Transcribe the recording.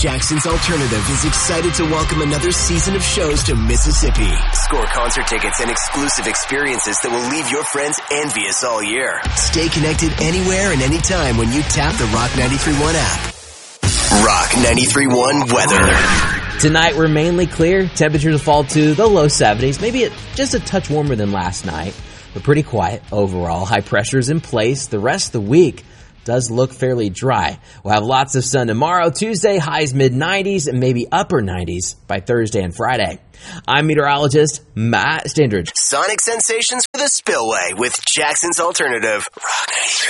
Jackson's Alternative is excited to welcome another season of shows to Mississippi. Score concert tickets and exclusive experiences that will leave your friends envious all year. Stay connected anywhere and anytime when you tap the Rock 93.1 app. Rock 93.1 weather. Tonight we're mainly clear. Temperatures will fall to the low 70s, maybe just a touch warmer than last night, but pretty quiet overall. High pressure is in place. The rest of the week does look fairly dry. We'll have lots of sun tomorrow. Tuesday, highs mid-90s and maybe upper 90s by Thursday and Friday. I'm meteorologist Matt Standridge. Sonic sensations for the Spillway with Jackson's Alternative. Rock 93.